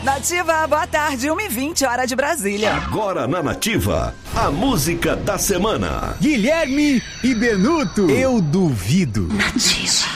Nativa, boa tarde, 1h20, hora de Brasília. Agora na Nativa, a música da semana. Guilherme e Benuto, eu duvido. Nativa.